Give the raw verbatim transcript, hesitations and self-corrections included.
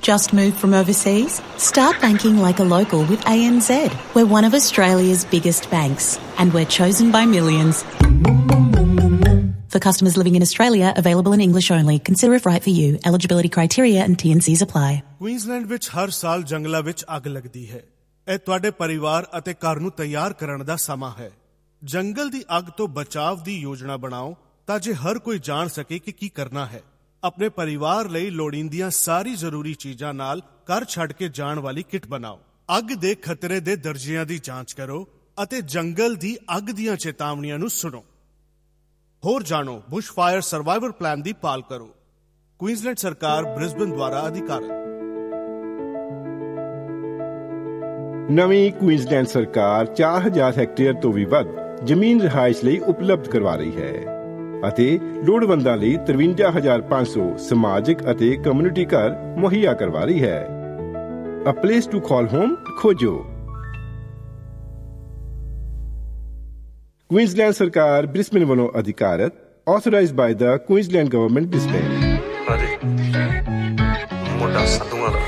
Just moved from overseas? Start banking like a local with A N Z. We're one of Australia's biggest banks, and we're chosen by millions. For customers living in Australia, available in English only. Consider if right for you. Eligibility criteria and T and C's apply. Queensland ਵਿੱਚ ਹਰ ਸਾਲ ਜੰਗਲਾਂ ਵਿੱਚ ਅੱਗ ਲੱਗਦੀ ਹੈ। ਇਹ ਤੁਹਾਡੇ ਪਰਿਵਾਰ ਅਤੇ ਘਰ ਨੂੰ ਤਿਆਰ ਕਰਨ ਦਾ ਸਮਾਂ ਹੈ। ਜੰਗਲ ਦੀ ਅੱਗ ਤੋਂ ਬਚਾਅ ਦੀ ਯੋਜਨਾ ਬਣਾਓ ਤਾਂ ਜੇ ਹਰ ਕੋਈ ਜਾਣ ਸਕੇ ਕਿ ਕੀ ਕਰਨਾ ਹੈ। ਆਪਣੇ ਪਰਿਵਾਰ ਲਈ ਲੋੜੀਂਦੀਆਂ ਸਾਰੀ ਜ਼ਰੂਰੀ ਚੀਜ਼ਾਂ ਨਾਲ ਘਰ ਛੱਡ ਕੇ ਜਾਣ ਵਾਲੀ ਕਿੱਟ ਬਣਾਓ। ਅੱਗ ਦੇ ਖਤਰੇ ਦੇ ਦਰਜਿਆਂ ਦੀ ਜਾਂਚ ਕਰੋ ਅਤੇ ਜੰਗਲ ਦੀ ਅੱਗ ਦੀਆਂ ਚੇਤਾਵਨੀਆਂ ਨੂੰ ਸੁਣੋ। ਹੋਰ ਜਾਣੋ, ਬੁਸ਼ ਫਾਇਰ ਸਰਵਾਈਵਲ ਪਲਾਨ ਦੀ ਪਾਲ ਕਰੋ। ਕੁਈਨਜ਼ਲੈਂਡ ਸਰਕਾਰ, ਬ੍ਰਿਸਬਨ ਦੁਆਰਾ ਅਧਿਕਾਰਤ। ਨਵੀਂ ਕੁਈਨਜ਼ਲੈਂਡ ਸਰਕਾਰ ਚਾਰ ਹਜ਼ਾਰ ਹੈਕਟੇਅਰ ਤੋਂ ਵੀ ਵੱਧ ਜ਼ਮੀਨ ਰਿਹਾਇਸ਼ ਲਈ ਉਪਲਬਧ ਕਰਵਾ ਰਹੀ ਹੈ ਅਤੇ ਲੋੜਵੰਦਾਂ ਲਈ ਤਰਵੰਜਾ ਹਜ਼ਾਰ ਪੰਜ ਸੌ ਸਮਾਜਿਕ ਅਤੇ ਕਮਿਊਨਿਟੀ ਘਰ ਮੁਹੱਈਆ ਕਰਵਾ ਰਹੀ ਹੈ। ਅ ਪਲੇਸ ਟੂ ਕਾਲ ਹੋਮ ਖੋਜੋ। ਕੁਈਨਜ਼ਲੈਂਡ ਸਰਕਾਰ ਬ੍ਰਿਸਬਨ ਵੱਲੋਂ ਅਧਿਕਾਰਤ, ਆਥੋਰਾਈਜ਼ਡ ਬਾਈ ਦਾ ਕੁਈਨਜ਼ਲੈਂਡ ਗਵਰਨਮੈਂਟ ਬ੍ਰਿਸਬਨ। ਮੁੰਡਾ ਸੰਧੂਆਂ ਦਾ